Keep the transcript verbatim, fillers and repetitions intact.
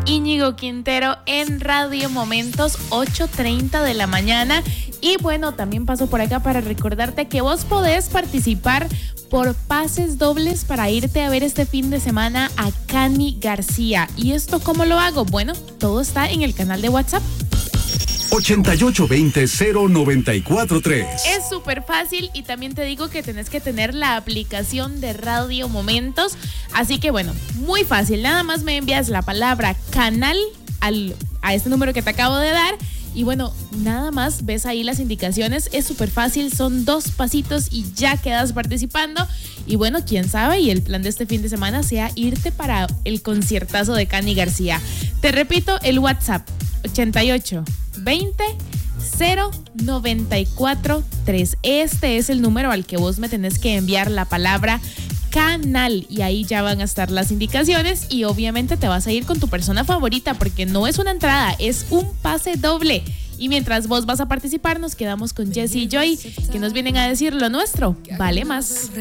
Íñigo Quintero en Radio Momentos, ocho treinta de la mañana. Y bueno, también paso por acá para recordarte que vos podés participar por pases dobles para irte a ver este fin de semana a Cani García. ¿Y esto cómo lo hago? Bueno, todo está en el canal de WhatsApp. ochenta y ocho veinte cero noventa y cuatro tres. Es súper fácil y también te digo que tenés que tener la aplicación de Radio Momentos. Así que bueno, muy fácil. Nada más me envías la palabra canal al, a este número que te acabo de dar. Y bueno, nada más ves ahí las indicaciones. Es súper fácil, son dos pasitos y ya quedas participando. Y bueno, quién sabe, y el plan de este fin de semana sea irte para el conciertazo de Cani García. Te repito, el WhatsApp ochenta y ocho veinte cero noventa y cuatro tres. Este es el número al que vos me tenés que enviar la palabra canal y ahí ya van a estar las indicaciones y obviamente te vas a ir con tu persona favorita porque no es una entrada, es un pase doble. Y mientras vos vas a participar, nos quedamos con Jesse y Joy, que nos vienen a decir: lo nuestro vale más.